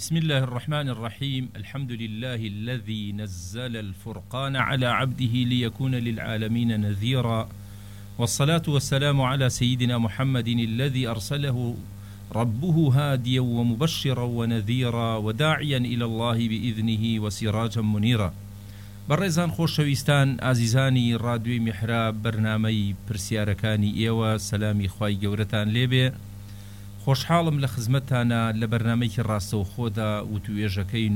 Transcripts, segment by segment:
بسم الله الرحمن الرحيم. الحمد لله الذي نزل الفرقان على عبده ليكون للعالمين نذيرا، والصلاة والسلام على سيدنا محمد الذي أرسله ربه هاديا ومبشرا ونذيرا وداعيا إلى الله بإذنه وسراجا منيرا. بەڕێزان خۆشەویستان ئازیزانی ڕادیۆی میحراب بەرنامەی پرسیارەکانی ئێوە سەلامی خوای گەورەتان لێبێ. خۆشحاڵم لە خزمەتتانە لە بەرنامەیەکی ڕاستەوخۆدا وتوێژەکەین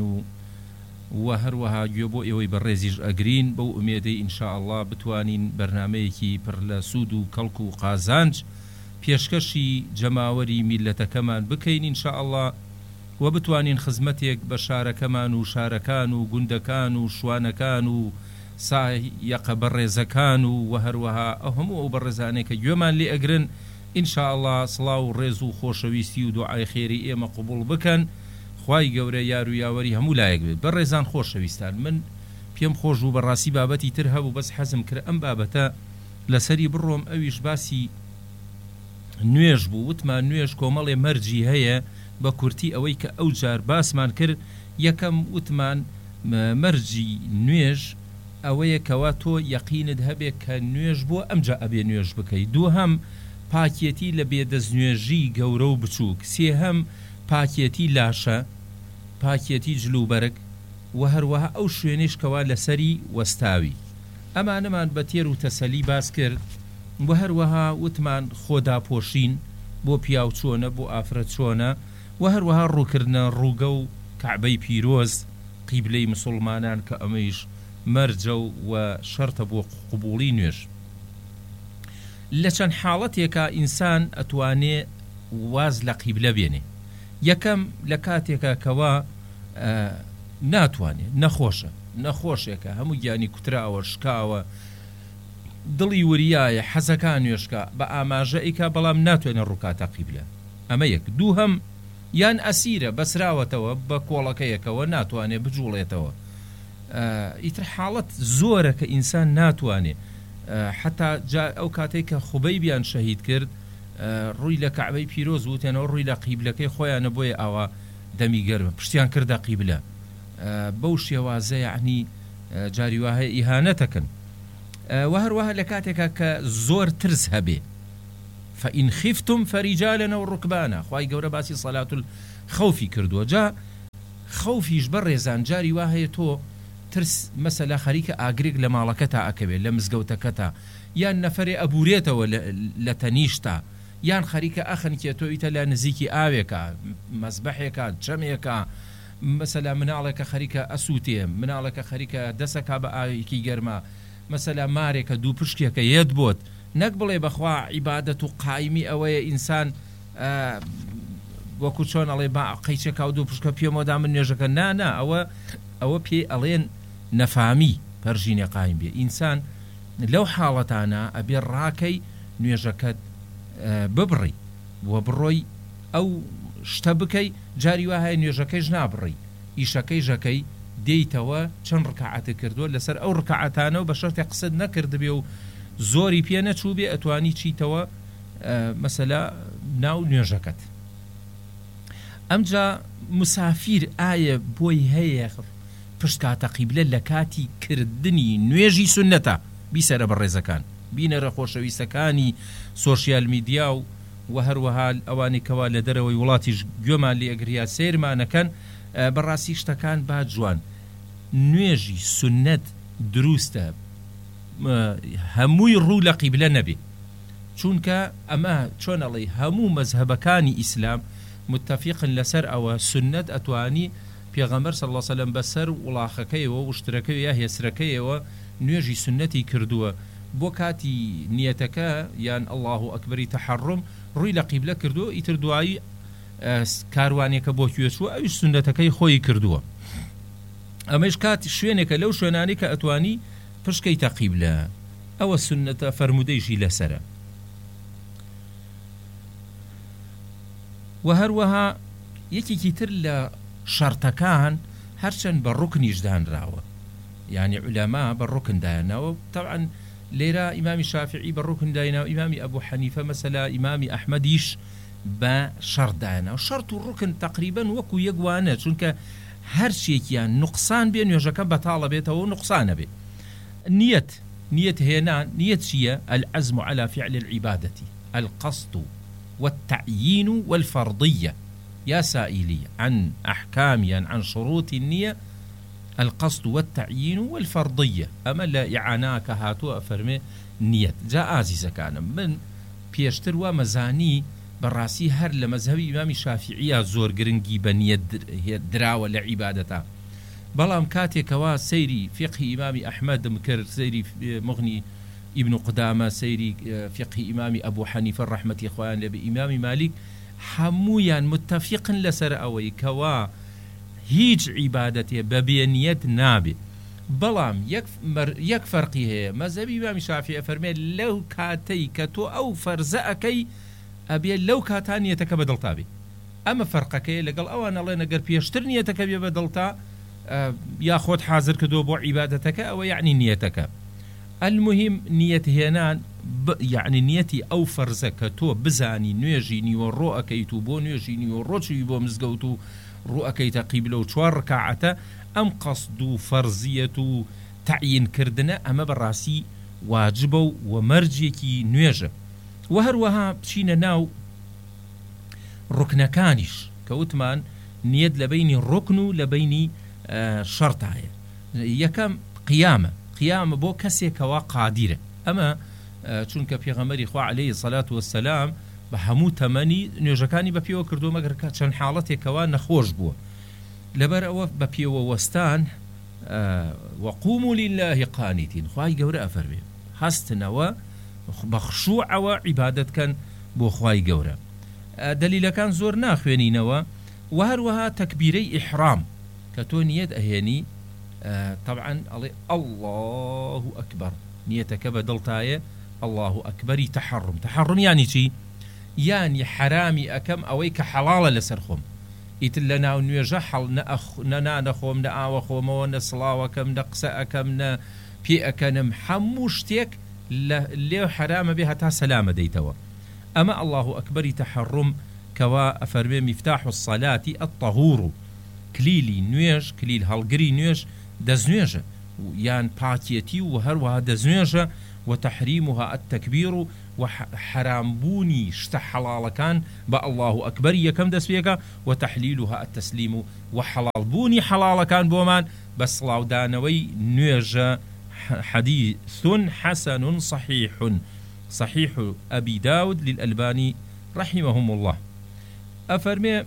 و هەروەها گوێ بۆ ئێوەی بەڕێزیش ئەگرین بەو ئومێدەی ئینشاءالله بتوانین بەرنامەیەکی پڕ لە سوود و کەڵک و قازانج پێشکەشی جەماوەری میلەتەکەمان بکەین ئینشاءالله و بتوانین خزمەتێک بە شارەکەمان و شارەکان و گوندەکان و شوانەکان و سایەقە بەڕێزەکان و هەروەها ئەو هەموو ئەو بەڕێزانەی کە گوێمان لێ ئەگرن ئینشاءالله سڵاو و ڕێز و خۆشەویستی و دوعای خێری ئێمە قبول بکەن. خوای گەورە یار و یاوەری هەموو لایەک بێت. بەڕێزان خۆشەویستان، من پێم خۆش و بەڕاستی بابەتی تر هەبوو بەس حەزم کرد ئەم بابەتە لەسەری بڕۆم. ئەویش باسی نوێژ بوو. وتمان نوێژ کۆمەڵێ مەرجی هەیە بە کورتی ئەوەی کە ئەو جار باسمان کرد. یەکەم وتمان مەرجی نوێژ ئەوەیە کەوا تۆ یەقینت هەبێت کە نوێژ بۆ ئەمجا ئەبێ نوێژ بکەیت. دووهەم پاکێتی لە بێدەستنوێژی گەورە و بچووک. سێهەم پاکێتی لاشە، پاکێتی جلوبەرگ و هەروەها ئەو شوێنش کەوا لەسەری وەستاوی. ئەمانەمان بە تێر و تەسەلی باس کرد و هەروەها وتمان خۆداپۆشین بۆ پیاو چۆنە، بۆ ئافرەت چۆنە و هەروەها ڕووکردنە ڕووگە و کەعبەی پیرۆز قیبلەی مسڵمانان کە ئەمەیش مەرجە و شەرتە بۆ قبوڵی نوێژ. لە چەند حاڵەتێکە ئینسان ئەتوانێ واز لە قیبلە بێنێ. یەکەم لە کاتێکە کەوا ناتوانێ، نەخۆشێکە، هەموو گیانی کوتراوە، شکاوە، دڵی وریایە، حەزەکان نوێشکە بە ئاماژە ئیکا بەڵام ناتوانێ ڕووکاتە قیبلە. ئەمە یەک. دووهەم یان ئەسیرە بەسراوەتەوە بە کۆڵەکەیەکەوە ناتوانێ بجوڵێتەوە. ئیتر حاڵەت زۆرە کە ئینسان ناتوانێ. حتا ئەو کاتێک کە خوبەی بیان شەهید کرد ڕووی لە کەعبەی پیرۆز وتێنەوە ڕووی لە قیبلەکەی خۆیانە بۆیە ئاوا دەمی گەرمە پشتیان کردە قیبلە. بەو شێوازە یعنی جاری وهەیە ئیهانەتەکەن. و هەروەها لە کاتێکە کە زۆر ترس هەبێ فإن خفتم فرجالا وركبانا. خوای گەورە باسی سەلات الخەوفی کردووە. جا خەوفیش بەڕێزان جاری وهەیە تۆ ترس مەسەلا خەریکە ئاگرێک لە ماڵەکەتا ئەکەوێت، لە مزگەوتەکەتا، یان نەفەرێ ئەبورێتەوە لە تەنیشتا، یان خەریکە ئەخەنکێتۆیتە لە نزیکی ئاوێکە، مەزبەحێکە، جەمێکە، مەسەلا مناڵێکە خەریکە ئەسووتێ، مناڵێکە خەریکە دەسەکا بە ئاوێکی گەرما، مەسەلا مارێکە دوو پشکێکە یەت بۆت. نەک بڵێ بەخوا عیبادەت و قایمی ئەوەیە ئینسان وەکو چۆن ئەڵێ با قەیچێکا و دوو پشکە پێمەدا من نوێژەکە نا ئەوە پێ ئەڵێن نەفامی پەرژینە قایم بێ. ئینسان لەو حاڵەتانە ئەبێ ڕاکەی نوێژەکەت ببڕی و بڕۆی ئەو شتە بکەی. جاری وهەیە نوێژەکەیش نابڕی، ئیشەکەی ژەکەی دێیتەوە چەند ڕکعاتە کردووە لەسەر ئەو ڕکعاتانە و بە شەرتێ قسەت نەکردبێ و زۆری پێ نەچوو بێ ئەتوانی چیتەوە مەسەلا ناو نوێژەکەت. ئەمجا مسافیر ئایا بۆی هەیە پشت کاتە قیبلە لە کاتی کردنی نوێژی سونەتە؟ بیسەرە بەڕێزەکان، بینەرە خۆشەویستەکانی سۆشیال میدیا و هەروەها ئەوانی کەوا لە دەرەوەی وڵاتیش گوێمان لێ ئەگریا سێرمانەکەن. بەڕاستی شتەکان با جوان. نوێژی سونەت دروستە هەمووی ڕوو لە قیبلە نەبێ، چونکە ئەمە چۆن ئەڵێ هەموو مەزهەبەکانی ئیسلام متفقن لەسەر ئەوە سونەت ئەتوانی پێغەمبەر صلی الله علیه و سلم بەسەر وڵاخەکەیەوە وشترەکەی یا هێسرەکەیەوە نوێژی سونەتی کردووە. بۆ کاتی نیەتەکە یان الله ئەکبەری تەحەڕم ڕووی لە قیبلە کردووە، ئیتر دوایی کاروانێکە بۆ کوێچووە ئەویش سونەتەکەی خۆی کردووە. ئەمەش کاتی شوێنێکە لەو شوێنانی کە ئەتوانی پشکەی تەقیبلە، ئەوە سونەتە فەرمودەیشی لەسرە. و هەروەها یەکێکی تر لە شەرتەکان هەرچەند بە ڕوکنیش دانراوە، یعنی علەما بە ڕوکن دایانەوە. طبعا لێرە ئیمامی شافعی بە ڕوکن دایناوە، ئیمامی ئەبوو حەنیفە مەسەلا، ئیمامی ئەحمەدیش بە شەڕدایەنە و شەرت و ڕوکن تقریبەن وەکو یەکوانە چونکە هەر شتێکیان نوقسان بێ نوێژەکە بەتاڵە بێتەوە و نوقسانە بێ نية هنا نية شيء العزم على فعل العبادة القصد والتعيين والفرضية يا سائلي عن أحكام عن شروط النية القصد والتعيين والفرضية أما لا إعاناك هاتو أفرمي نية جاء آزيزة كان من بيشتر ومزاني براسي هر لمذهب إمام الشافعي زور قرنقي بنية دراوة لعبادته بەڵام کاتێکەوە سەیری فقهی ئیمامی ئەحمەدم کرد سەیری مغنی ئیبن قودامە سەیری فقهی ئیمامی ئەبوو حەنیفە ڕەحمەتی خۆیان لێبێ ئیمامی مالیک هەموویان متتەفقن لەسەر ئەوەی کەوا هیچ عیبادەتێ بە بێنیەت نابێ بەڵام یەک فەرقی هەیە مەذهبی ئیمامی شافعی فەرمێ لەو کاتەی کە تۆ ئەو فەرزە ئەەکەی ئەبێ لەو کاتان نیەتەکە بەدڵتا بێ ئەمە فەرقەکەی لەگەڵ ئەوان ئەڵێن ئەگەر پێشتر نیەتەکە بێ بەدڵتا يا خود حاضر كدو بو عبادتك أو يعني نيتك المهم نية هنان يعني نيتي أو فرزك تو بزاني نيجيني والرؤى كيتو بو نيجيني والرؤى بو مزقوتو رؤى كيتا قبلو توار ركعته أم قصدو فرزية تعيين كردنا أما براسي واجبو ومرجيكي نيجة وهروها بشينا ناو ركنكانش كوتمان نيد لبيني الركن لبيني شرطایە یەکەم قیامە بۆ کەسێکەوە قادیرە ئەمە چونکە پێغەمبەری خوا عەلەیهی سەلات وەسەلام بە هەموو تەمەنی نوێژەکانی بە پێوە کردو مەگەر چەند حاڵەتێکەوە نەخۆش بووە لەبەر ئەوە بە پێوە وەستان وەقوموا لله قانتین خوای گەورە ئەفەرمێ هەستنەوە بە خشووعەوە عیبادەتکەن بۆ خوای گەورە دەلیلەکان زۆر ناخوێنینەوە و هەروەها تەکبیرەی ئیحرام كتو نيت أهيني طبعا الله أكبر نيتك بدلتاية الله أكبر تحرم يعني شي يعني حرامي أكم أويك حلال لسرخم إتلنا ونيجا حل نخوم نأوخوم ونصلاوكم نقسأكم نبيئكم حموشتك اللي حرام بها تا سلامة ديتوا أما الله أكبر تحرم كوا أفرمي مفتاح الصلاة الطهور كليلي نوێژ كليل هەڵگری نوێژ دەستنوێژە یان پاکێتی و هەروەها دەستنوێژە وتحريمها التكبير وحرامبوني شتە حەڵاڵەکان بە الله أكبر یەکەم دەستپێکە وتحليلها التسليم وحەڵالبوونی حەڵاڵەکان بۆمان بە سڵاودانەوەی نوێژە حديث حسن صحيح أبي داود للألباني رحمهم الله أفرمي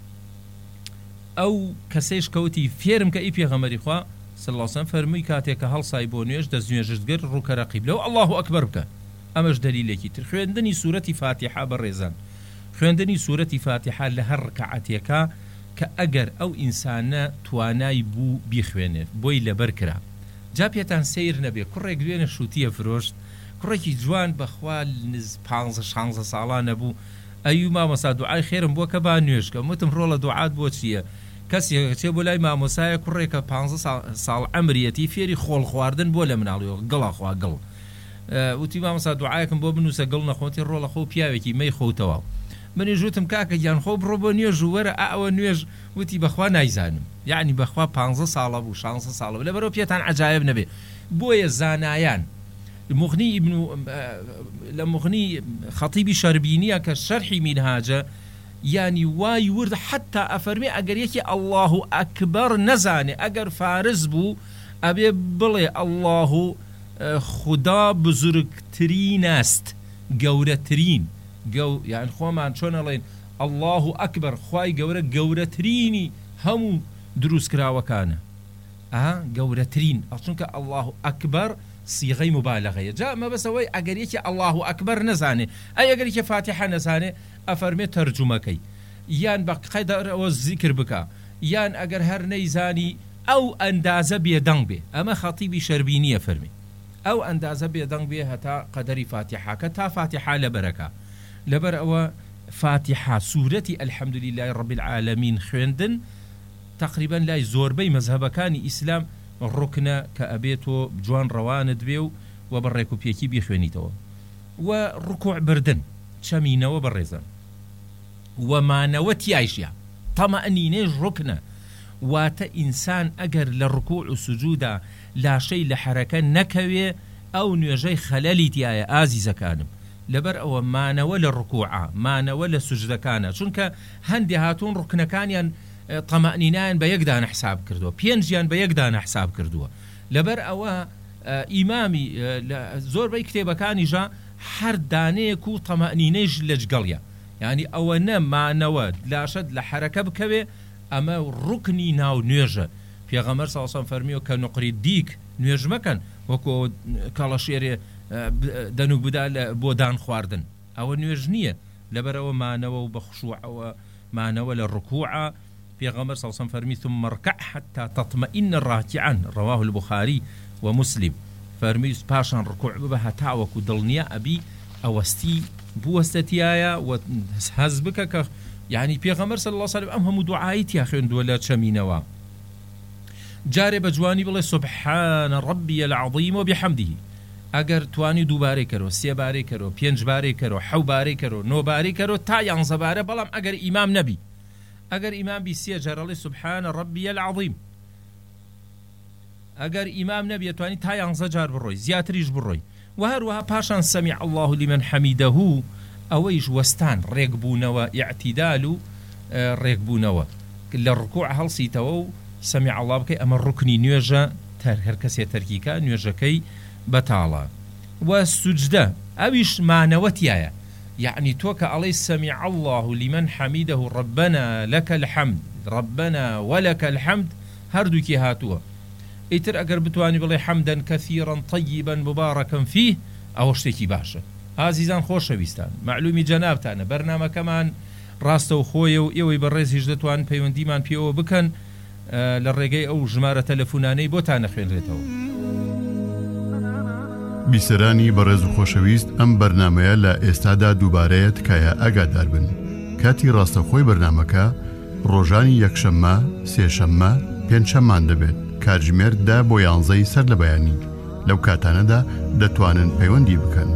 أو كسيش كوتي فيرم كأي بيغمري خوا صلى الله عليه وسلم فرمي كاتيك هل صايبونيش دزنيش دقر روك رقيب لو الله أكبر بك أمش دليلكي ترخوندني سورة فاتحة بالرزان خوندني سورة فاتحة لهر ركعتيك كأجر أو إنسان تواناي بو بيخوينه بوي لبركرا جابيتان سير نبي كرة جوين شوتية فروشت كرة جوان بخوال نز 15 سالان بو أيما مسا دعاء خير بو كبانيوش كمتم رولا دعاء بو تشيه كسي تشبو لاي ما مسايا كريكا 15 سال عمريتي فيري خول خواردن بولا مناليو قلا خوا قل وتي ما مسا دعاءكم بو بنوسا قلنا خوتي رولا خو بياويكي مي خو توا من جوتم كاكا جان خو بروبو نيوج ورا او نيوج وتي بخوا نايزانم يعني بخوا 15 سال ابو 15 سال ولا برو بيتان عجائب نبي بويا زانايان المغني ابن لمغني خطيبي شربيني كشرحي منهاجه يعني واي ورد حتى أفرمي أجر يكي الله أكبر نزاني أجر فارز بو أبي بلي الله خدا بزرگ ترين است جورة ترين جو يعني خوما شون الله الله أكبر خواي جورة تريني هم دروس كراوة كان جورة ترين أصلاً الله أكبر صيغة مبالغة جاء ما بس وي أجر يكي الله أكبر نزاني أي أجر يكي فاتحة نزاني أفرمي ترجمكي يان بقيدر والذكر بكا يان أجر هر نيزاني أو أندازة بيدن به أما خطيبي شربيني فرمي أو أندازة بيدن به هتا قدري فاتحة كتا فاتحة لبركة لبر فاتحة سورة الحمد لله رب العالمين خوندن تقريبا لا زور بي مذهب كان إسلام الركنة كأبيتو جوان رواند بيو وبريكو بيكي بيخوينيتو وركوع بردن شمينة وبرزان ومانەوە تیایشە تەمەئنینەش ڕوکنە واتە ئینسان ئەگەر لە ڕکوع و سوجودا لاشەی لە حرەکە نەکەوێ ئەو نوێژەی خەلەلی تایە ئازیزەکانم لەبەر ئەوە مانەوە لە ڕکوعە مانەوە لە سوجدەکانە چونکە هەندێ هاتوون ڕوکنەکانیان تەمەئنینایان بە یەکدانە حساب کردووە پێنجیان بە یەکدانە حساب کردووە لەبەر ئەوە ئیمامی زۆربەی کتێبەکانیژە هەر دانەیەک و تەمەئنینەیش لەجگەڵیە یعنی ئەوە نەمانەوە لاشت لە حرەکە بکەوێ ئەمە ڕوکنی ناو نوێژە پێغەمبەر صلی الله علیه و سلم فەرمیوە کە نوقری دیک نوێژ مەکەن وەکو کاڵە شێرێ دەنوک بدا بۆ دان خواردن ئەوە نوێژ نییە لەبەرەوە مانەوە و بە خوشوعەوە مانەوە لە ڕکوعە پێغەمبەر صلی الله علیه و سلم فەرمی ثم اركع حتى تطمئن راكعا رواه البخاري ومسلم فەرمی پاشان ڕکوع ببە هەتاوەکو دڵنیا ئەبی ئەوەستی بوەستەتیایە و هەز بکە کە یعنی پێغەمبەر صلی الله علیه و سلم ئەم هەموو دوعایی تیا خوێندووە لە چەمینەوە جارێ بە جوانی بڵێ سبحان ربي العظيم وبحمده ئەگەر توانی دووبارەی کەرەوە سێبارەی کەرەوە پێنجبارەی کەرەوە حەوبارەی کەرەوە نۆبارەی کەرەوە تا 11 بارە بەڵام ئەگەر ئیمام نەبی ئەگەر ئیمام بی سێ جارەڵێ سبحان ربي العظيم ئەگەر ئیمام نەبی توانی تا 11 جار بڕۆی زیاتریش بڕۆی و هەروەها پاشان سەمیع الله لمن حەمیدەهو ئەوەیش وەستان ڕێکبوونەوە ئیعتیدال و ڕێکبوونەوە لە ڕکوع هەڵسیتەوە و سەمیع الله بکەی ئەمە ڕوکنی نوێژە هەر کەسێ تەرکیکە نوێژەکەی بەتاڵە و سوجدە ئەویش مانەوەتیایە يعني توك عليه سمع الله لمن حميده ربنا لك الحمد ربنا ولك الحمد هردوكي هاتوا ايتر اگر بتواني بلي حمدا كثيرا طيبا مباركا فيه او اشتكي باشا عزيزان خوش بيستان معلومي جنابتانا برنامج كمان راستو خويا ويوي بالرئيس هجدتوان بيوندي من بيو بكن للرقاي او جمارة تلفوناني بوتانا خين ريتو بیسەرانی بەڕێز و خۆشەویست ئەم بەرنامەیە لە ئێستادا دووبارەیە تکایە ئاگادار بن کاتی ڕاستەخۆی بەرنامەکە ڕۆژانی یەکشەممە سێشەممە پێنجشەممان دەبێت کاتژمێر 10 بۆ 11 سەر لە بەیانی لەو کاتانەدا دەتوانن پەیوەندی بکەن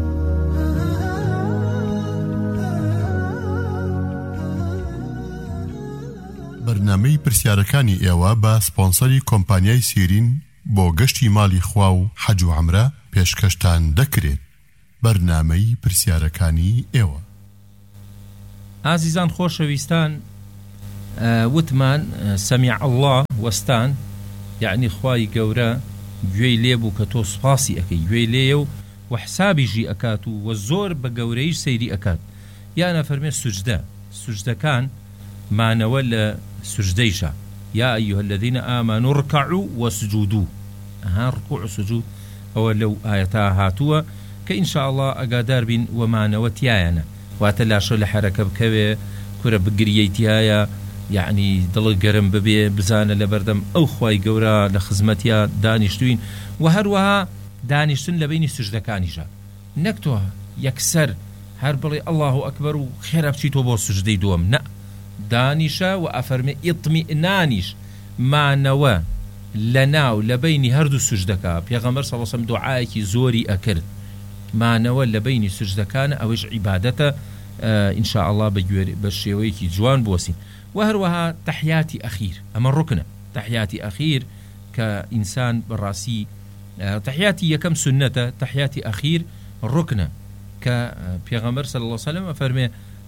بەرنامەی پرسیارەکانی ئێوە بە سپۆنسەری کۆمپانیای سیرین بۆ گەشتی ماڵی خوا و حەج و عەمرە پێشکەشتان دەکرێت بەرنامەی پرسیارەکانی ئێوە ئازیزان خۆشەویستان وتمان سەمیع الله وەستان یعنی خوای گەورە گوێی لێبوو کە تۆ سوپاسی ئەکەی گوێی لێیە و حسابیژی ئەکات و زۆر بە گەورەیش سەیری ئەکات یانە فەرمێ سوجدەکان مانەوە لە سوجدەیشە یا ئەیها الذین ئامنوا اركعوا واسجدوا ڕکوع و سجود ئەوە لەو ئاەتا هاتووە کە ئینشاء الله ئەگادار بین وەمانەوە تیایەنە واتە لاشە لە حرەکە بکەوێ کورە بگریەیتیایە یعنی دڵ گەرم ببێ بزانە لە بەردەم ئەو خوای گەورە لە خزمەتیا دانیشتوین و هەروەها دانیشتن لە بینی سوجدەکانیشە نەک تۆ یەکسەر هەر بڵێ الله ئەکبەر و خێرا بچیتەوە بۆ سوجدەی دووەم نە دانیشە و ئەفەرمێ ئیطمئنانیش مانەوە لەناو لە بینی هەردوو سوجدەکە پێغەمبەر صلی الله علیه و سلم دوعایەکی زۆری ئەکرد مانەوە لە بینی سوجدەکانە ئەوەش عیبادەتە ئینشاء الله بە شێوەیەکی جوان بوەسین و هەروەها تەحیاتی ئەخیر ئەمە ڕوکنە تەحیاتی ئەخیر کە ئینسان بەڕاستی تەحیاتی یەکەم سنەتە تەحیاتی ئەخیر ڕوکنە کە پێغەمبەر صلی الله علیه و سلم ئەفەرمێ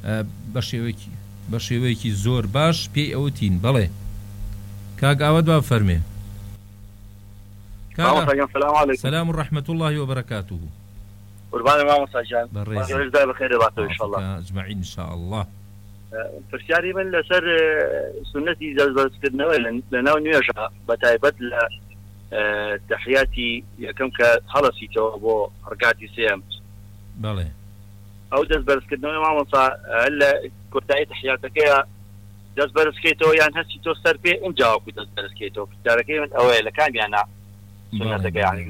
بە شێوەیەکی زۆر باش پێی ئەوتین بەڵێ کاک ئاوەت با فەرمێ سلام ورحمة الله وبركاته قربان امام ساجان بالرئيس دايما بخير باتو ان شاء الله اجمعين ان شاء الله فرشاري من لسر سنتي زازبسكرنا لناو نيوشا بتايبت ل تحياتي يكم كخلصي تو بو ركعتي سيام بله او زازبسكرنا امام صا هلا كرتاي تحياتك يا زازبسكيتو يعني هسي تو سر بي ان جاوب زازبسكيتو تاركي من اويل كان يعني سنتك يعني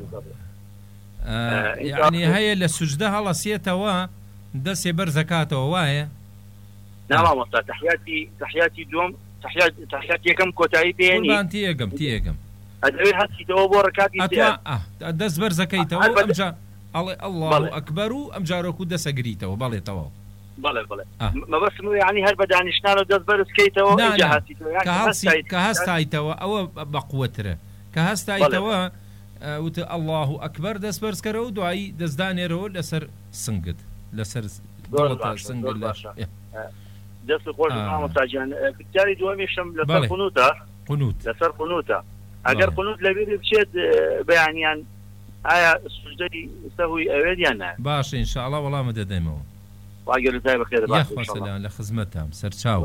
يعني هي للسجدة هلا سيتوا دسي برزكاته وايه نعم مصطفى تحياتي دوم تحياتي كم كوتاي بيني قربان تيقم ادوي هسي تو بركاتي اتوا دس برزكيته امجا الله اكبر ام جارو دس غريته وبالي تو بەڵێ مەبەست یعنی هەر بە دانیشتنان و دەست بەرز بکەیتەوە کە هەستایتەوە ئەوە بەقووەترە کە هەستایتەوە وتە الله ئەکبەر دەست بەرزکەرە و دوایی دەستدانێرەوە لەسەر سنگت لەسەر سنگت دەست خۆش مامۆستاجیان پرسیاری دووەمیشم لەسەر لەسەر قونوتە ئەگەر قونوت لەبێ بچێت بەیانیان ئایا سوجدەی سەهوی ئەوێت یان نایە باشە ئینشاءڵڵا وەڵامە دەدەمەوە واگەرتای بەخێر یەخوەسەلام لە خزمەتام سەرچاو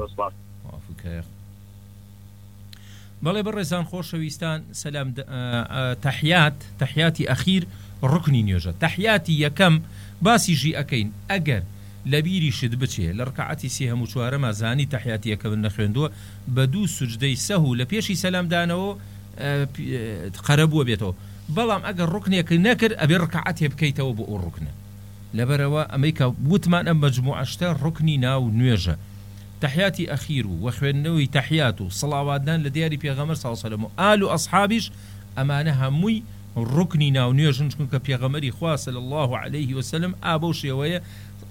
بەڵێ بەڕێزان خۆشەویستان سەلام تەحیاتی ئەخیر ڕوکنی نوێژە تەحیاتی یەکەم باسیژی ئەکەین ئەگەر لەبیریشت بچێ لە ڕکعەتی سێهەم و چوارەمە زانی تەحیاتی یەکەم نەخوێندووە بە دوو سوجدەی سەهو لە پێشی سەلامدانەوە قەرەبووە بێتەوە بەڵام ئەگەر ڕوکنێک نەکرد ئەبێ ڕکعەتێ بکەیتەوە بۆ ئەو ڕوکنە لەبەرەوە ئەمریکا وتمان ئەم مەجموعەشتە ڕوکنی ناو نوێژە تحیاتی ئەخیر و خوێندنەوەی تەحیات و سڵاواتدان لە دیاری پێغەمبەر صلی الله علیه و سلم و ئال و ئەصحابیش ئەمانە هەمووی ڕوکنی ناو نوێژن چونکە پێغەمبەری خوا صلی الله علیه و سلم ئابە شێوەیە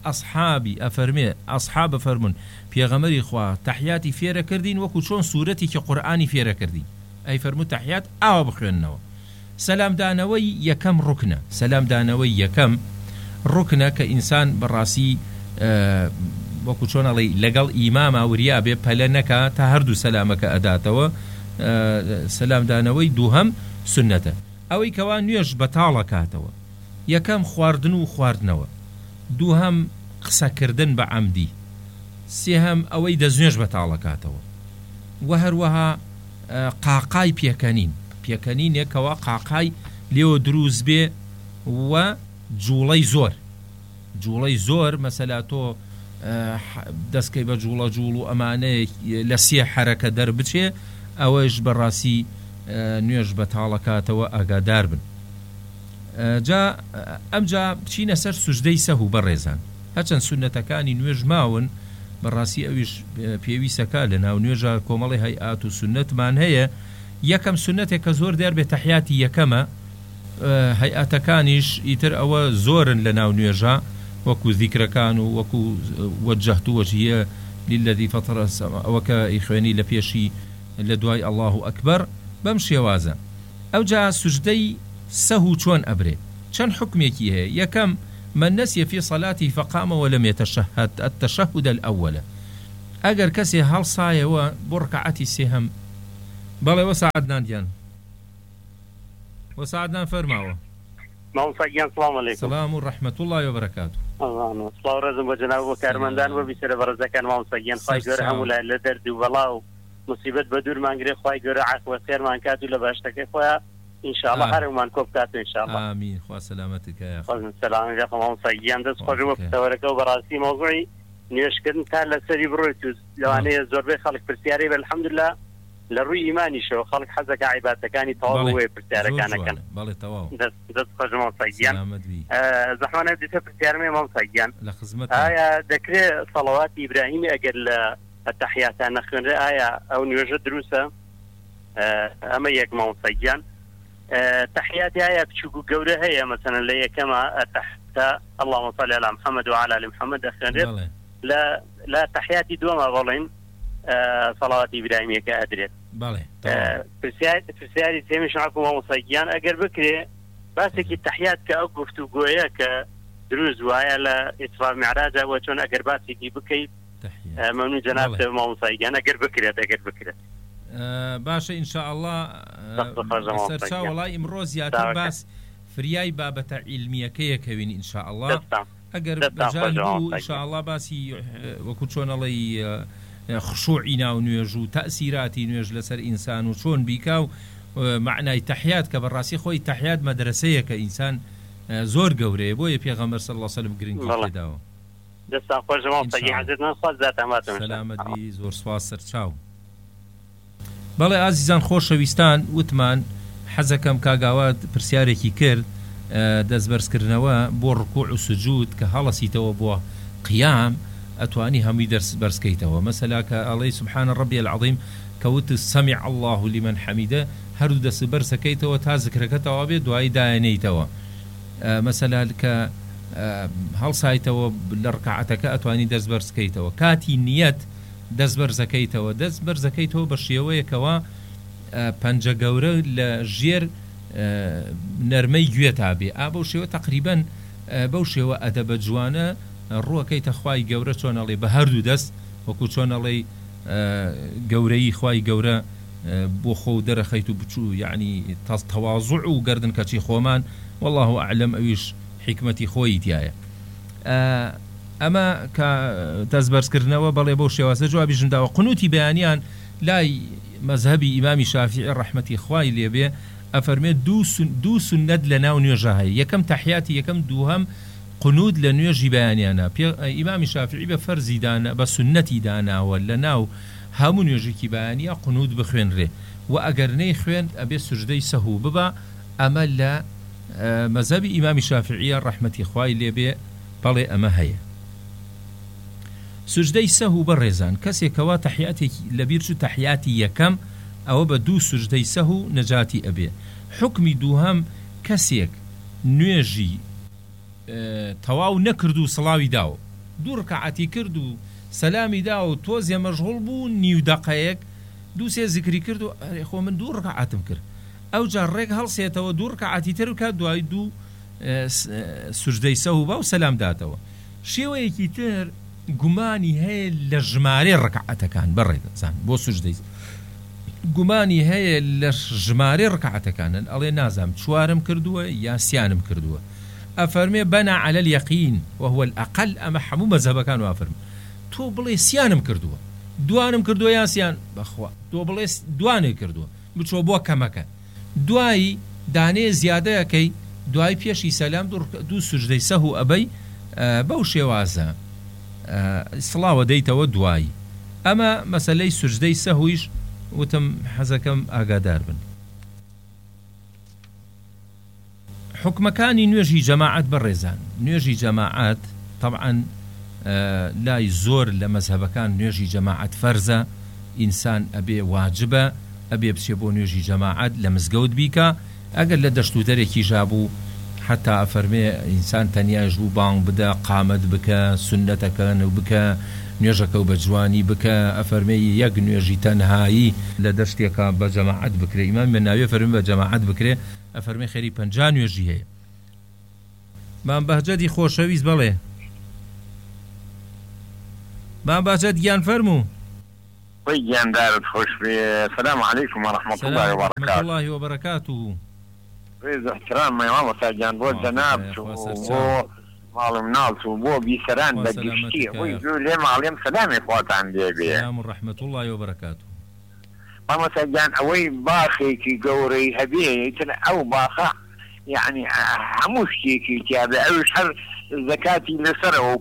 ئەصحاب فەرمون پێغەمبەری خوا تەحیاتی فێرە کردین وەکو چۆن سوورەتی کە قورئانی فێرە کردین ئەی فەرموو تەحیات ئاوا بخوێننەوە سەلامدانەوەی یەکەم ڕوکنە سەلامدانەوەی یەکەم ڕوکنە کە ئینسان بەڕاستی وەکو چۆنەڵی لەگەڵ ئیمامە وریا بێ پەلە نەکا تا هەردوو سەلامەکە ئەداتەوە سەلامدانەوەی دووهەم سنەتە ئەوەی کەوا نوێژ بەتاڵە کاتەوە یەکەم خواردن و خواردنەوە دووهەم قسەکردن بە عەمدی سێهەم ئەوەی دەستنوێژ بەتاڵە کاتەوە و هەروەها قاقای پێکەنینێکەوە قاقای لێوە دروست بێ و جوڵەی زۆر مەسەلا تۆ دەستکەی بە جوڵ و ئەمانەیە لە سێ حرەکە دەربچێ ئەوەش بەڕاستی نوێژ بەتاڵەکاتەوە ئاگادار بن ئەمجا بچینە سەر سوژدەی سەهو بەڕێزان هەچەند سونەتەکانی نوێژ ماون بەڕاستی ئەویش پێویستەکە لە ناو نوێژە کۆمەڵی هەیئات و سنەتمان هەیە یەکەم سنەتێک کە زۆر دیار بێ تەحیاتی یەکەمە هەیئاتەکانیش ئیتر ئەوە زۆرن لە ناو نوێژە وەکو ذیکرەکان و وەکو وەجهت وەجهیە للذی فەطر السما ئەوە کە ئیخوێنی لە پێشی لە دوای الله ئەکبەر بەم شێوازە ئەوجا سوجدەی سەهو چۆن ئەبرێ چەند حکمێکی هەیە یەکەم من نسي في صلاته فقام ولم يتشهد التشهد الأول ئەگەر کەسێ هەڵسایەوە بۆ ڕکعەتی سێهەم بەڵێ وەسعدنان گیان وەسعدنان فەرماوە مامۆستاگیان سلام عەلەیکم سلام و ڕەحمەت الله وبەرەکاتوه سڵاو ڕێزم بۆ جەناب و کارمەندان و بیسەرە بەڕێزەکان مامۆستاگیان خوای گەورە هەموو لە دەردی و بەڵا و مصیبەت بە دوورمانگرێ خوای گەورە عەفو و خێرمان کات و لە باشتەکەی خۆیان ئینشاءڵڵا هەرێکمان کۆ بکات ئینشاءڵڵا ئامین خوا سەلامەتت کە سەلام مامۆستاگیان دەست خۆش بۆ پرسەوەرەکە و بەڕاستی مۆزوعی نوێژکردن تا لەسەری بڕۆیت و لەوانەیە زۆربەی خەڵک پرسیارەی بە الحەمدوللا لە ڕووی ئیمانیشەوە خەڵک حەزەکە عیبادەکانی تەواو وێ پرسیارەکانەکەن بەڵێ تەواو دەست خۆش مامۆستاگیان زەحمانە دیتە پرسیارمێ مامۆستاگیان لە خزمەت ئایا دەکرێت سەڵەواتی ئیبراهیمی ئەگەر لە تەحیاتان نەخوێنرێ ئایا ئەو نوێژە دروستە ئەمە یەک مامۆستاگیان تحياتي هيا بتشوفوا جودة هي مثلا اللي كما تحت اللهم صل على محمد وعلى ال محمد أخيرا لا تحياتي دوما ظلين صلوات إبراهيمية كأدريت فرسياري تيمش معكم ومصيجان أقر بكري بس كي تحيات كأوقف وقوية كدروز وهي لإسراء معراجة وشون أقر باسي كي بكي ممنون جناب ومصيجان أقر بكري باشە ئینشاءالله سەرچاو وڵای ئمڕۆ زیاتر باس فریای بابەتە عیلمیەکەیەکەوین ئینشاءالله ئەگەر بەجان بوو ئینشاءالله باسی وەکو چۆنەڵی خشوعی ناو نوێژ و تەئسیراتی نوێژ لەسەر ئینسان و چۆن بیکا و معنای تەحیات کە بەڕاستی خۆی تەحیات مەدرسەیە کە ئینسان زۆر گەورەیە بۆیە پێغەمبەر صلی الله علیه و سلم گرنگی پێداوە دەستان خۆش مامۆستاگی حەزتان خۆش زاتەماتم سەلامەت بی زۆر سوپاس سەرچاو بەڵێ ئازیزان خۆشەویستان وتمان حەزەکەم کاگاوات پرسیارێکی کرد دەستبەرزکردنەوە بۆ ڕکوع و سجود کە هەڵەسیتەوە بۆ قیام ئەتوانی هەمووی دەست بەرزکەیتەوە مەسەلا کە ئەڵێی سبحان ربی العظیم کەوت سمع الله لمن حەمیدە هەردوو دەست بەرزەکەیتەوە تا ذکرەکە تەواو بێت دوایی دایەنەیتەوە مەسەلا کە هەڵسایتەوە لە ڕکعەتەکە ئەتوانی دەست بەرزکەیتەوە کاتی نیەت دەست بەرزەکەیتەوە دەست بەرزەکەیتەوە بە شێوەیەکەوە پەنجە گەورە لە ژێر نەرمەی گوێ تا بێ بەو شێوە تقریبەن بەو شێوە ئەدەبە جوانە ڕووەکەیتە خوای گەورە چۆنەڵێ بە هەردوو دەست وەکو چۆنەڵێ گەورەی خوای گەورە بۆ خۆ دەرەخەیت و بچوو یعنی تەواضع و گەردن کەچی خۆمان والله ئەعلەم ئەویش حکمەتی خۆی تایە ئەمە کە دەست بەرزکردنەوە بەڵێ بەو شێوازە جوابیشم داوە قنوتی بەیانیان لای مەذهبی ئیمامی شافعی ڕەحمەتی خوای لێبێ ئەفەرمێت دوو سنەت لە ناو نوێژە هەیە یەکەم تەحیاتی یەکەم دووهەم قنوت لە نوێژی بەیانیانە ئیمامی شافعی بە فەرزی دانا بە سنەتی داناوە لە ناو هەموو نوێژێکی بەیانیە قنوت بخوێنرێ و ئەگەر نەی خوێند ئەبێ سوجدەی سەهو ببە ئەمە لە مەذهبی ئیمامی شافعیە ڕەحمەتی خوای لێبێ بەڵێ ئەمە هەیە سوجدەی سەهو بەڕێزان کەسێکەوە تەحیاتێکی لەبیر چوو تەحیاتی یەکەم ئەوە بە دوو سوجدەی سەهو نەجاتی ئەبێ حکمی دووهەم کەسێک نوێژی تەواو نەکرد و سڵاوی داوە دوو ڕکعەتی کرد و سەلامی دا و تۆزێ مەشغوڵ بوو نیو دەقەیەک دوو سێ زیکری کرد و خۆ من دوو ڕکعەتم کرد ئەو جار ڕێک هەڵسێتەوە دوو ڕکعەتی تر بکات دوای دوو سوجدەی سەهو با و سەلام داتەوە شێوەیەکی تر گومانی هەیە لە ژمارە ڕکعەتەکان بەڕێزان بۆ سوجدەی گومانی هەیە لە ژمارە ڕکعەتەکانن ئەڵێ نازام چوارم کردووە یا سیانم کردووە ئەفەرمێ بەنا عەلە اليەقین وهو الأقل ئەمە هەموو مەذهبەکان وافەرمێ تۆ بڵێ سیانم کردووە دوانم کردووە یا سیان بەخوا تۆ بڵێ دوانێ کردووە بچۆ بۆ کەمەکە دوایی دانێ زیادەیەکەی دوای پێشی سەلام دوو سوجدەی سەهو ئەبەی بەو شێوازە سڵاوە دەیتەوە دوایی ئەمە مەسەلەی سوجدەی سەهویش وتم حەزەکەم ئاگادار بن حکمەکانی نوێژی جەماعەت بەڕێزان نوێژی جەماعەت طبعا لای زۆر لە مەذهبەکان نوێژی جەماعەت فەرزە ئینسان ئەبێ واجبە ئەبێ بچێ بۆ نوێژی جەماعەت لە مزگەوت بیکە ئەگەر لە دەشت و دەرێکی ژابوو حتا ئەفەرمێ ئینسان تەنیاش بوو بانگ بدە قامەت بکە سنەتەکەن و بکە نوێژەکە و بە جوانی بکە ئەفەرمێ یەک نوێژی تەنهایی لە دەشتێکە بە جەماعەت بکرێ ئیمان بە ناوێ فەرمێ بە جەماعەت بکرێ ئەفەرمێ خێری 50 نوێژی هەیە مام بەهجەتی خۆشەویست بەڵێ مام بەهجەت گیان فەرموو ويان دارت خوش السلام عليكم ورحمة الله وبركاته. ورحمة الله وبركاته. ريز احترام ما يمام ساجان بو جناب بو معلم نالت بو بيسران بديشتي ويقول لي معلم سلام اخوات عندي بي. السلام ورحمة الله وبركاته. ماما ساجان اوي باخي كي قوري هبيه او باخا يعني حموشكي كي تابع او شهر زكاتي لسره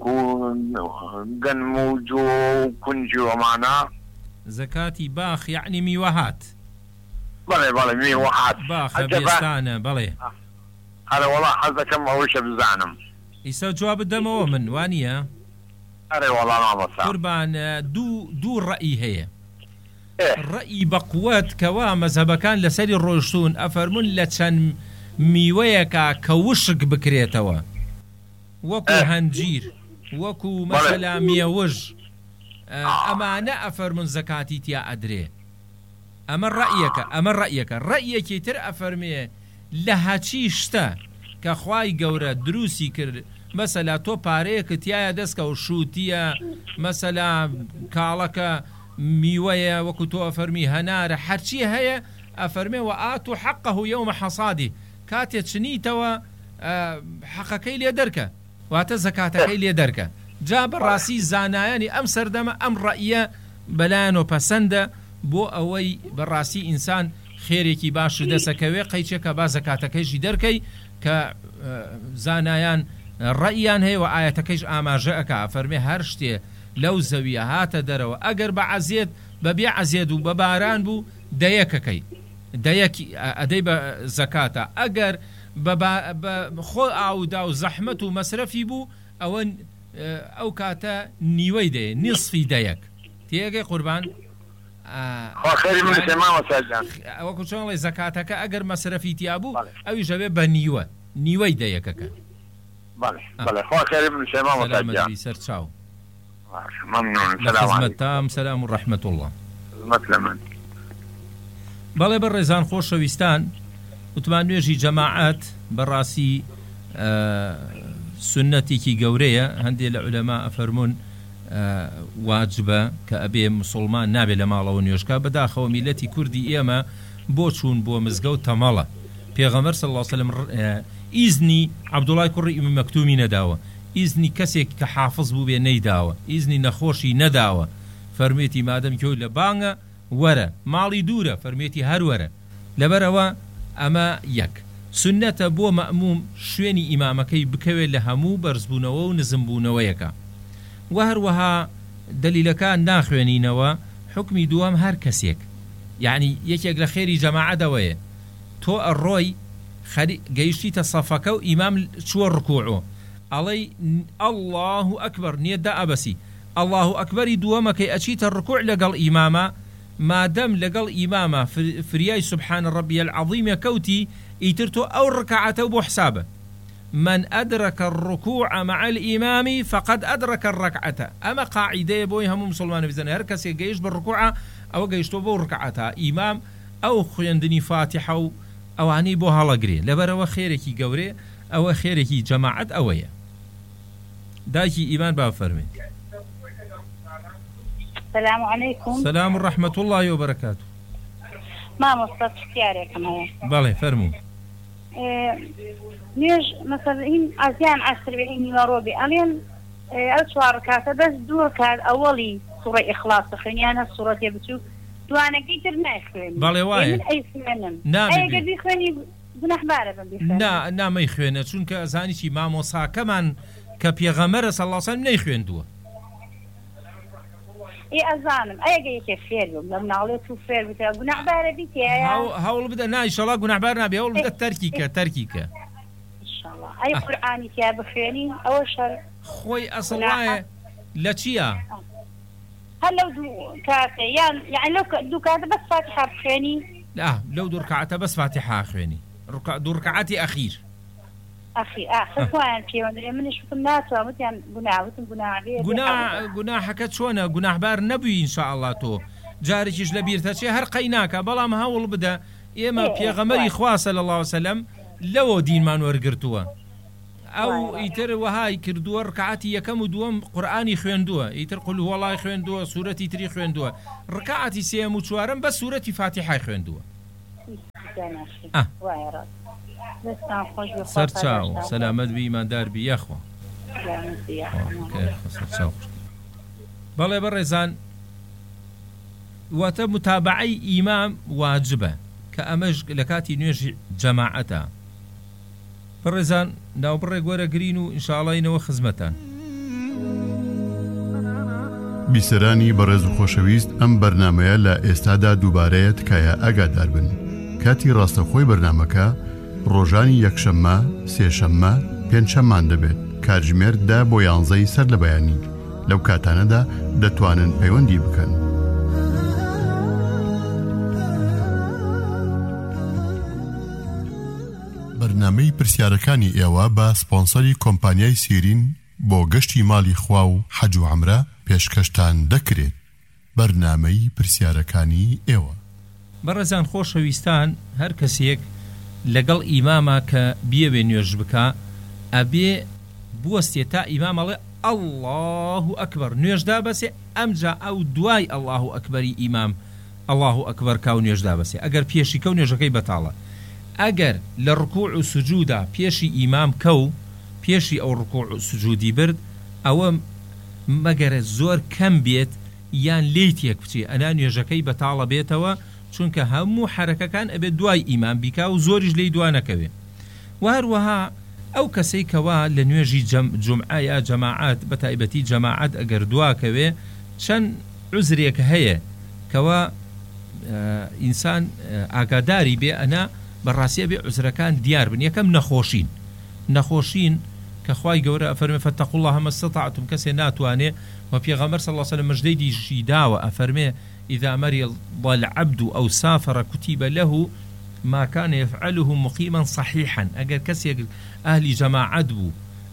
قن موجو كنجو معنا زكاتي باخ يعني ميوهات بلي ميوهات باخ بيستانه بلي هذا والله حظ كم اوش بزعنم يسوي جواب الدمو من وانيا اري والله ما بصح قربان دو الرأي هي الرأي بقوات كوا مذهب كان لسري الروشتون افرمون لتشان ميويكا كوشك بكريتوا وكو هنجير وكو مثلا ميوج اما انا افر من زكاتي تيا ادري اما رايك رايك تر افرمي لها چی شتا كخواي گورا دروسي كر مثلا تو پاريك تيا دسك او شوتيا مثلا كالك ميويا وكو تو افرمي هنار حرشي هي افرمي واتو حقه يوم حصاده كاتي تشنيتوا حقكي لي دركه وات زكاتكي لي دركه جاب الراسي زانایانی ئەم سەردەمە ئەم ڕەئیە بەلایەن و پەسەندە بۆ ئەوەی بەڕاستی ئینسان خێرێکی باش دەسەکەوێ قەیچێکە با زەکاتەکەیشی دەرکەی کە زانایان ڕەئیان هەیە و ئاەتەکەیش ئاماژە ئەکا فەرمێ هەر شتێ لەو زەویە هاتە دەرەوە ئەگەر بە عەزیێت بەبێ عەزیێت و بە باران بوو دەیەکەکەی ئەدەی بە زەکاتە ئەگەر بە خۆ ئاودا و زەحمەت و مەسرەفی بوو ئەوە ئەو کاتە نیوەی دێ نیصفی دەیەک تێگەی قوربان وەکو چۆنڵێ زەکاتەکە ئەگەر مەسرەفی تیا بوو ئەوی ژەبێ بە نیوەی دەیەکەکە بله خوا خير من سلام سلام سر تشاو ممنون سلام عليكم سلام ورحمة الله مثلا بەڵێ بەڕێزان خۆشەویستان وتمان نوێژی جەماعەت بەڕاستی سنەتێکی گەورەیە هەندێک لە عولەما ئەفەرمون واجبە کە ئەبێ مسلمان نابێت لە ماڵەوە نوێژکە بەداخەوە میلەتی کوردی ئێمە بۆ چوون بۆ مزگەوت تەمەڵە پێغەمبەر صلی الله علیه وسلم ئیزنی عەبدوڵای کوڕی ئومی مەکتومی نەداوە ئیزنی کەسێک کە حافظ بوو بێ نەیداوە ئیزنی نەخۆشی نەداوە فەرمێتی مادەم کەوت لە بانگە وەرە ماڵی دوورە فەرمێتی هەروەرە لەبەرەوە ئەمە یەک سنەتە بۆ مەئموم شوێنی ئیمامەکەی بکەوێت لە هەموو بەرزبوونەوە و نزمبوونەوەیەکە و هەروەها دەلیلەکان ناخوێنینەوە حکمی دووەم هەر کەسێک یعنی یەکێک لە خێری جەماعەتەوەیە تۆ ئەڕۆی گەیشتیتە سەفەکە و ئیمام چووە ڕکووعۆ ئەڵێی ئەڵڵاهو ئەکبەر نیەت دا ئەبەسی ئەڵڵاهو ئەکبەری دووەمەکەی ئەچیتە ڕکووع لەگەڵ ئیمامە مادەم لەگەڵ ئیمامە فریای سبحان ربی العظیم کەوتی ئیتر تۆ ئەو ڕکعەتە بۆ حسابە من أدرك الركوع مع الإمام فقد أدرك الركعة أما قاعدة بوي هم مسلمان بزن هر کسی گەیشت بالركوع أو گەیشتۆ بۆ ڕکعەتە ئیمام ئەو خوێندنی فاتحە و ئەوانەی بۆ هەڵەگرێ لەبەرەوە خێرێکی گەورێ ئەوە خێرێکی جەماعەت ئەوەیە دایکی ئیمان با فەرمێ السلام عليكم سلام ورحمة الله وبركاته ما مصطفى اختياركم هيا بله فرمو نيج مثلا هين أزيان 40 روبي ألين أشوار كاسة بس دور كاد أولي سورة إخلاص خنيانا سورة يبتو دوانا كيتر ما يخوين بله واي أي خوينم نعم أي قد يخويني گوناح بارە نا مەیخوێنە چونکە ئەزانیی مامۆساکەمان کە پێغەمبەر صلی الله علیه و سلم نەیخوێندووە. ئەزانم ئەگەر فێر بووم لە مناڵێت و فێر بوویتە گوناح بارە بیتە هەوڵ بدە نا ئینشەڵڵا گوناحبار نابێ هەوڵ بدە تەرکیکە ئینشەڵڵا ئەی قورئانی تیا بخوێنی ئەوە شەر خۆی ئەسڵ وایە لە چییە؟ هەر لەو دوو کاتە یان لەو دوو کاتە بەس فاتحە بخوێنی لەو دوو ڕکعەتە بەس فاتحە خوێنی دوو ڕکعەتی ئەخیر خوایان پێوەندرێ منیش وتم ناتوانم وتیان گوناوتم گوناحەکە چۆنە گوناحبار نەبووی ئینشاءڵڵا تۆ جارێکیش لە بیرتە چێ هەر قەی ناکە بەڵام هەوڵ بدە ئێمە پێغەمبەری خوا صلی الله علیه و سلم لەوە دینمان وەرگرتووە ئەو ئیتر وەهای کردووە ڕکعەتی یەکەم و دووەم قورئانی خوێندووە ئیتر قول هو الله خوێندووە سوورەتی تری خوێندووە ڕکعەتی سێم و چوارەم بە سوورەتی فاتحە خوێندووە. سەرچاو سەلامەت بی ئیماندار بی یەخوا بەڵێ بەڕێزان واتە متابعەی ئیمام واجبە کە ئەمەش لە کاتی نوێژی جەماعەتە. بەڕێزان ناوبڕێ گوەرە گرین و ئینشاءڵڵاینەوە خزمەتان. بیسەرانی بەڕێز و خۆشەویست ئەم بەرنامەیە لە ئێستادا دووبارەیە تکایە ئاگادار بن کاتی ڕاستەخۆی بەرنامەکە ڕۆژانی یەکشەممە سێشەممە پێنجشەممان دەبێت کاتژمێر 10 بۆ 11 سەر لە بەیانی لەو کاتانەدا دەتوانن پەیوەندی بکەن. بەرنامەی پرسیارەکانی ئێوە بە سپۆنسەری کۆمپانیای سیرین بۆ گەشتی ماڵی خوا و حەج و عومرە پێشکەشتان دەکرێت. بەرنامەی پرسیارەکانی ئێوە. بەڕێزان خۆشەویستان هەر کەسێک لەگەڵ ئیمامە کە بیەوێ نوێژ بکە ئەبێ بوەستێ تا ئیمامەڵێ ئەڵڵاهو ئەکبەر نوێژدا بەسێ ئەمجا ئەو دوای ئەڵڵاهو ئەکبەری ئیمام ئەڵڵاهو ئەکبەر کا و نوێژدا بەسێ ئەگەر پێشی کە و نوێژەکەی بەتاڵە. ئەگەر لە ڕکوع و سجوودا پێشی ئیمام کە و پێشی ئەو ڕکوع و سجوودی برد ئەوە مەگەرە زۆر کەم بێت یان لێی تێک بچێ ئەنا نوێژەکەی بەتاڵە بێتەوە چونکە هەموو حرەکەکان ئەبێت دوای ئیمام بیکا و زۆریش لێی دوانەکەوێ. و هەروەها ئەو کەسەی کەوا لە نوێژی جومعە یا جەماعەت بە تایبەتی جەماعەت ئەگەر دواکەوێ چەند عوزرێک هەیە کەوا ئینسان ئاگاداری بێ ئەنا بەڕاستیە بێ عوزرەکان دیار بن. یەکەم نەخۆشین کە خوای گەورە ئەفەرمێ فەتەقوا الله ما استطعتم کەسێ ناتوانێ و پێغەمبەر صلی الله علیه و سلم مژدەی دیشی داوە ئەفەرمێ إذا مرض العبد أو سافر كتب له ما كان يفعله مقيما صحيحا. أجر كسي أهل جماعة بو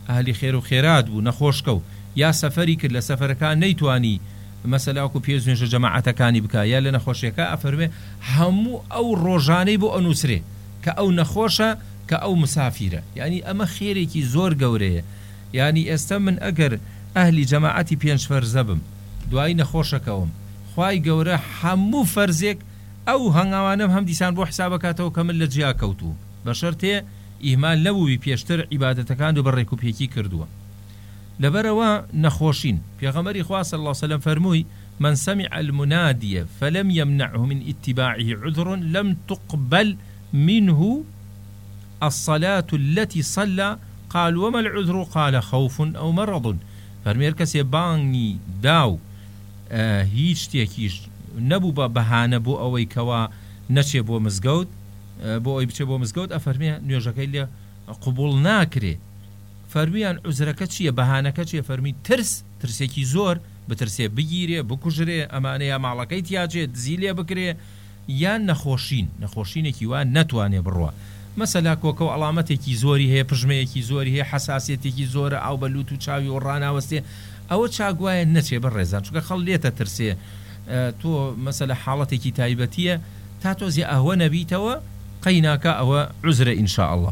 ئەهلی خێر و خێرات بوو نەخۆشکە و یا سەفەری کرد لە سەفەرەکان نەیتوانی مەسەلا وەکو پێش نوێژە جەماعەتەکانی بکە یا لە نەخۆشیەکە ئەفەرمێ هەموو ئەو ڕۆژانەی بۆ ئەنووسرێ کە ئەو نەخۆشە کە ئەو مسافیرە. یعنی ئەمە خێرێکی زۆر گەورەیە. یعنی ئێستا من ئەگەر ئەهلی جەماعەتی پێنج فەرزە بم دوایی نەخۆشەکەوم خوای گەورە هەموو فەرزێک ئەو هەنگاوانم هەم دیسان بۆ حسابەکاتەوە کە من لە جیا کەوتوو بە شەرتێ ئیهمال نەبووی پێشتر عیبادەتەکان و بەڕێک و پێکی کردووە. لەبەرەوە نەخۆشین پێغەمبەری خوا صلی الله عليه وسلم فەرمووی من سمع المنادي فلم يمنعه من اتباعه عذر لم تقبل منه الصلاة التي صلى قال وما العذر قال خوف أو مرض. فەرمێ هەر کەسێ بانگی داو هیچ شتێکیش نەبوو بە بەهانە بۆ ئەوەی کەوا نەچێ بۆ مزگەوت بۆ ئەوی بچێ بۆ مزگەوت ئەفەرمێ نوێژەکەی لێ قبول ناکرێ. فەرمیان عوزرەکە چییە بەهانەکە چیە؟ فەرمی ترسێکی زۆر بترسێ بگیرێ بکوژرێ ئەمانەیە ماڵەکەی تیاچێت دزی لێ بکرێ یان نەخۆشینێکی وان نەتوانێ بڕوە. مەسەلا کۆکە و ئەڵامەتێکی زۆری هەیە پژمەیەکی زۆری هەیە حساسیەتێکی زۆرە ئاو بەلووت و چاوی و ڕاناوەستێ ئەوە چاگوایە نەچێ بەڕێزان چونکە خەڵ لێتە ترسێ تۆ مەسەلا حاڵەتێکی تایبەتیە تا تۆزی ئەوە نەبیتەوە قەیناکە ئەوە عوزرە ئینشاء الله.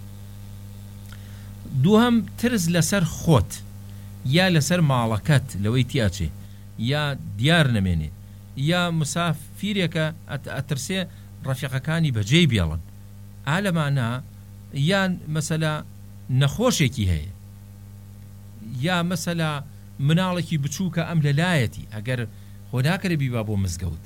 دووهەم ترس لەسەر خۆت یا لەسەر ماڵەکەت لەوەی تیاچێ یا دیار نەمێنێ یا مسافیرێکە ئەترسێ ڕەفیقەکانی بەجێی بێڵن ئالەمانە یان مەسەلا نەخۆشێکی هەیە یا مەسەلا مناڵێکی بچووکە ئەم لەلایەتی ئەگەر خۆ ناکرێ بیبا بۆ مزگەوت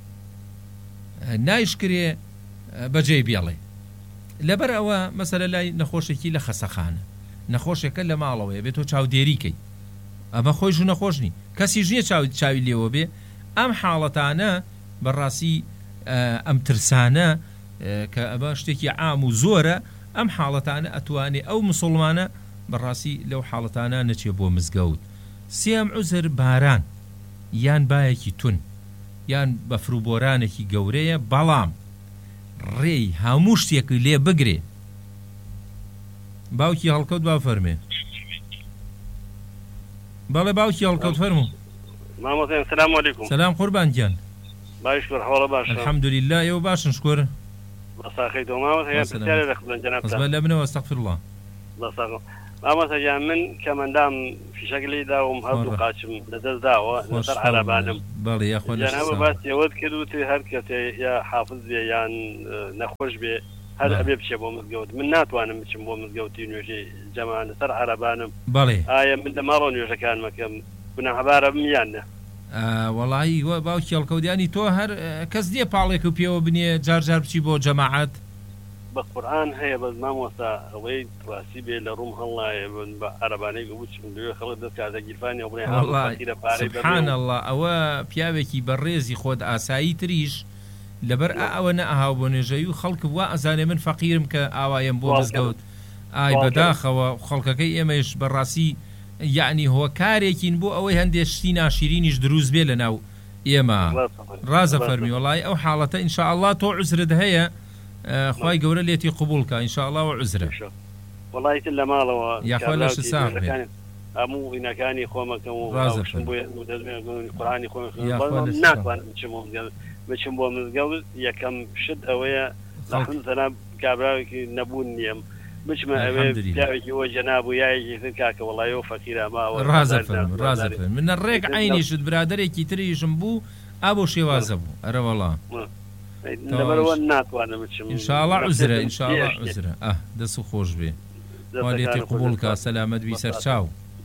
نایشکرێ بەجێی بێڵێ لەبەر ئەوە مەسەلە لای نەخۆشێکی لە خەسەخانە نەخۆشێکە لە ماڵەوەیە بێت تۆ چاودێریکەی ئەمە خۆیش و نەخۆشنی کەسی ژنیە چاوی لێوە بێ ئەم حاڵەتانە بەڕاستی ئەم ترسانە کە ئەمە شتێکی عام و زۆرە ئەم حاڵەتانە ئەتوانێ ئەو مسلمانە بەڕاستی لەو حاڵەتانە نەچێ بۆ مزگەوت. سێم عوزر باران یان بایەکی تون یان بەفروبۆرانێکی گەورەیە بەڵام ڕێی هەموو شتێک لێ بگرێ. باوکی هەڵکەوت با فەرمێ. بەڵێ باوکی هەڵکەوت فەرموو. مامۆستای سلام عەلەیکوم. سلام قوربان گیان. باش شکر حواڵە باشە. الحەمدولله ئێوە باشن شکر. بەساخەیتەوە مامۆستای پرسیارێک دەخبن جەناب. بەس لەبنەوە ئەستەغفر الله. بەساخەوە. مامۆستای جان من کەمەندام فیشەکلی داوم هەردوو قاچم لەدەست داوە لەسەر عەرەبانم. بەڵێ یا خۆ جەناب باسی ئەوەت کردوتی هەر کەسێ یا حافظ بێ یان نەخۆش بێ هەر ئەبێ بچێ بۆ مزگەوت من ناتوانم بچم بۆ مزگەوتی نوێژەی جەماعە لەسەر عەرەبانم. بەڵێ ئایا من لە ماڵەوە نوێژەکان مەکەم گوناهبارە بم یان نە؟ وەڵی باوکی هەڵکەوتیانی تۆ هەر کەس دێ پاڵێک و پێوە بنێ جار جار بچی بۆ جەماعەت بە قورئان هەیە بەس مامۆستا ئەوەی ڕاستی بێ لە ڕووم هەڵایە بە عەرەبانەی گوچم دوێ خەڵک دەست کاتە گیرفانی ئەوڕێ هەڵی پارەی سبحان الله ئەوە پیاوێکی بەڕێزی خۆت ئاسایی تریش لەبەر ئەوە نەئاهاو بۆ نوێژەی و خەڵک وا ئەزانێ من فەقیرم کە ئاوایم بۆ مزگەوت ئای بەداخەوە خەڵکەکەی ئێمەش بەڕاستی یعنی هۆکارێکین بۆ ئەوەی هەندێک شتی ناشیرینیش دروست بێ لە ناو ئێمە ڕازە فەرمی وەڵی ئەو حاڵەتە ئینشاء الله تۆ عوزرت هەیە خوای گەورە لێتی قبولکە ئینشاء الله و عوزرە وەڵی لە ماڵەوە یاخوا لەش ساغ بێ هەموو ئینەکانی خۆمەکەم و قورئانی خۆم ناتوانم بچم بۆ مزگەوت یەکەم شت ئەوەیە لەحمدڵا کابراوێکی نەبوون نیم بچمە ئەوێ پیاوێکی ئەوە جەناب و یایەکی تر کاکە وەڵی ئەو فەقیرە ماوە ڕازە منە ڕێک عینیشت برادەرێکی تریشم بوو ئابۆ شێوازە بوو ئەرە وەڵام لەبەرەوە ناتوانم بچم ئینشاء الله عوزرە ئینشاء الله عوزرە دەست و خۆش بێ والێتی قبولکە سەلامەت بی سەرچاو.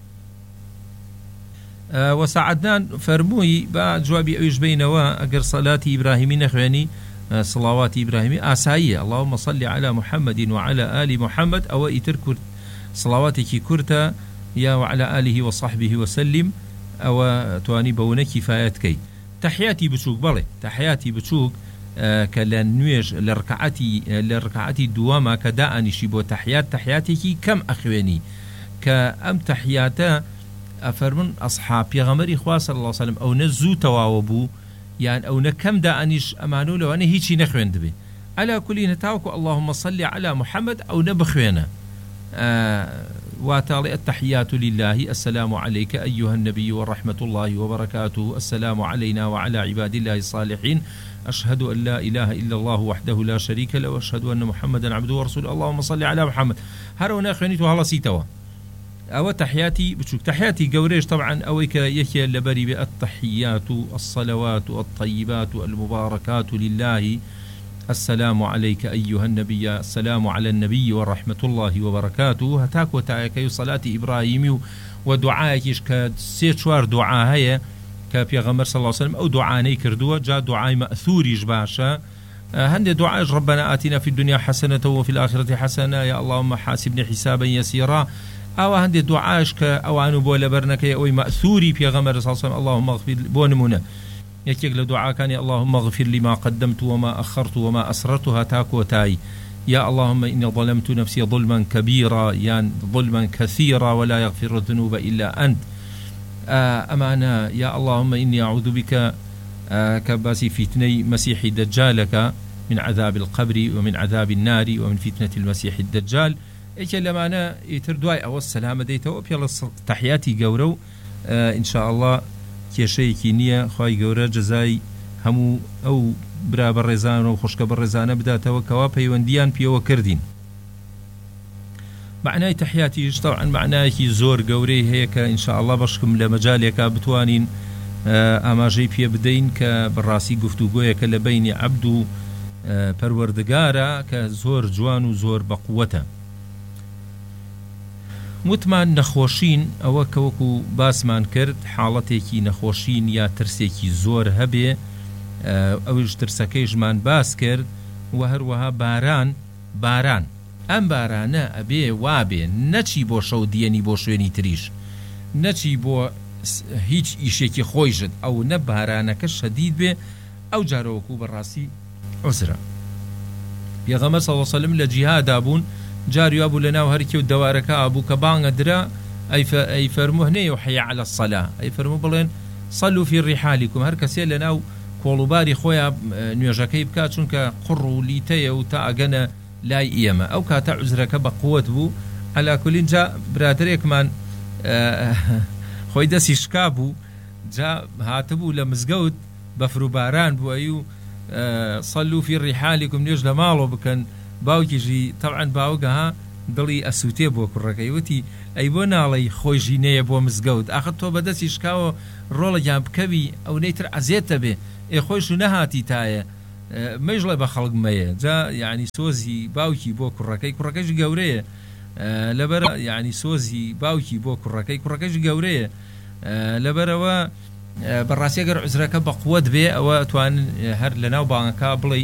وەسەعەدنان فەرمووی با جوابی ئەویش بینەوە ئەگەر سەلاتی ئیبراهیمی نەخوێنی صلواتی إبراهيمي آسائية اللهم صل على محمد وعلى آل محمد أو إتر كرت صلواتك كرتا يا وعلى آله وصحبه وسلم أو تواني بونا كفايتك تحياتي بتشوك بالي تحياتي بتشوك كلان نويج لركعتي دوامة كداء نشيبو تحياتك كم أخواني كأم تحياتا أفرمن أصحاب يغمري خواه صلى الله عليه وسلم أو نزو تواوبو يعني أو نكم دا أنيش أمانو لو أنا هيتشي نخوين دبي على كل نتاوكو اللهم صل على محمد أو نبخوينا واتالي التحيات لله السلام عليك أيها النبي ورحمة الله وبركاته السلام علينا وعلى عباد الله الصالحين أشهد أن لا إله إلا الله وحده لا شريك له وأشهد أن محمدا عبده ورسوله اللهم صل على محمد هرونا خوينيتو هلا سيتوا أو تحياتي بتشوف تحياتي قوريش طبعا أويك يكي لبري بالتحيات الصلوات الطيبات المباركات لله السلام عليك أيها النبي السلام على النبي ورحمة الله وبركاته هتاك وتاكي صلاة إبراهيم ودعائكش كسيتشوار دعاء هي كبيغمبر صلى الله عليه وسلم أو دعاني كردوه جاء دعاء مأثوري جباشا هندي دعاء ربنا آتنا في الدنيا حسنة وفي الآخرة حسنة يا اللهم حاسبني حسابا يسيرا أو هندي دعاءش كأوانو بولا برنك أو مأثوري بيغمبر صلى الله عليه وسلم اللهم اغفر بونمنا يكيك لدعاء كان اللهم اغفر لي ما قدمت وما أخرت وما أسررتها تاكو تاي يا اللهم إني ظلمت نفسي ظلما كبيرا يعني ظلما كثيرا ولا يغفر الذنوب إلا أنت أمانا يا اللهم إني أعوذ بك كباسي فتني مسيح دجالك من عذاب القبر ومن عذاب النار ومن فتنة المسيح الدجال إيش لما أنا يتردواي أو السلامة ديته وبيلا تحياتي قورو إن شاء الله كيشيكي نية خواهي قورا جزاي همو أو برا بالرزان وخشك بالرزان بداته وكوا بيوانديان بيو كردين معناي تحياتي طبعا معناي زور قوري هيك إن شاء الله بشكم لمجالك بتوانين ئاماژەی پێ بدەین کە بەڕاستی گفتوگۆیەکە لە بینی عەبد و پەروەردگارە کە زۆر جوان و زۆر بەقووەتە. وتمان نەخۆشین ئەوە کە وەکو باسمان کرد حاڵەتێکی نەخۆشین یا ترسێکی زۆر هەبێ ئەوش ترسەکەیشمان باس کرد و هەروەها باران ئەم بارانە ئەبێ وابێ نەچی بۆ شەو دیێنی بۆ شوێنی تریش نەچی بۆ هیچ ئیشێکی خۆیشت ئەو نە بارانەکە شەدید بێ ئەو جارەوەکو بەڕاستی عوزرە. پێغەمبەر صلی الله علیه و سلم لە جیهادا بوون جاریا بوو لەناو هەرکێ و دەوارەکە ئابوو کە بانگە درا ئەی فەرموو هەنێ حەیە عەلە الصەلا ئەی فەرموو بڵێن صەلوا فی ڕیحالیکم هەر کەسێ لەناو کۆڵوباری خۆیان نوێژەکەی بکات چونکە قڕ و لیتەیە و تا ئەگەنە لای ئێمە ئەو کاتە عوزرەکە بە قووەت بوو. عەلا کولین جا برادرێکمان خۆی دەستی شکا بوو جا هاتبوو لە مزگەوت بەفر و باران بوو ئەی و صەلوا فی ڕیحالیکم نوێژ لە ماڵەوە بکەن. باوکیژی طبعا باوگەها دڵی ئەسووتێ بۆ کوڕەکەی وتی ئەی بۆ ناڵی خۆی ژینەیە بۆ مزگەوت ئاخر تۆ بەدەستی شکاوە ڕۆڵەیان بکەوی ئەو نەیتر عەزێتە بێ ئێ خۆیش نەهاتی تایە مەیژڵێ بە خەڵک مەیە. جا یعنی سۆزی باوکی بۆ کوڕەکەیش گەورەیە لەبەر یعنی سۆزی باوکی بۆ کوڕەکەیش گەورەیە لەبەرەوە بەڕاستی ئەگەر عوزرەکە بە قووەت بێ ئەوە توانن هەر لەناو بانگەکە بڵێ